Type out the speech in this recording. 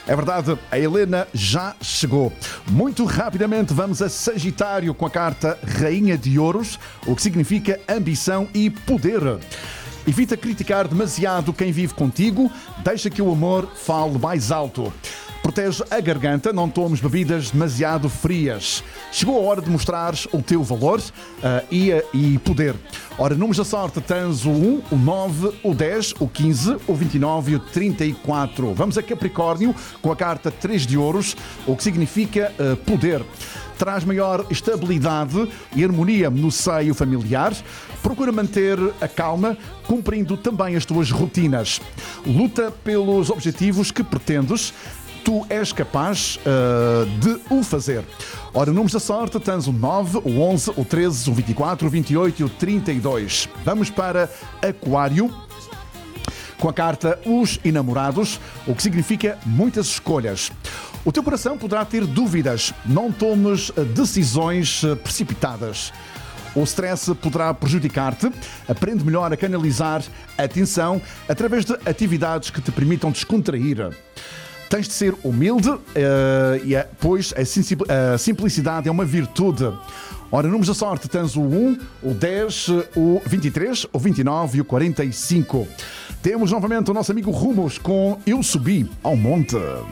É verdade, a Helena já chegou. Muito rapidamente vamos a Sagitário com a carta Rainha de Ouros, o que significa ambição e poder. Evita criticar demasiado quem vive contigo, deixa que o amor fale mais alto. Protege a garganta, não tomes bebidas demasiado frias. Chegou a hora de mostrares o teu valor e poder. Ora, números da sorte, tens o 1, o 9, o 10, o 15, o 29 e o 34. Vamos a Capricórnio com a carta 3 de ouros, o que significa poder. Traz maior estabilidade e harmonia no seio familiar. Procura manter a calma, cumprindo também as tuas rotinas. Luta pelos objetivos que pretendes. Tu és capaz de o fazer. Ora, números da sorte, tens o 9, o 11, o 13, o 24, o 28 e o 32. Vamos para Aquário com a carta Os Enamorados, o que significa muitas escolhas. O teu coração poderá ter dúvidas, não tomes decisões precipitadas. O stress poderá prejudicar-te. Aprende melhor a canalizar a tensão através de atividades que te permitam descontrair. Tens de ser humilde, pois a simplicidade é uma virtude. Ora, números da sorte, tens o 1, o 10, o 23, o 29 e o 45. Temos novamente o nosso amigo Rumos com Eu Subi ao Monte.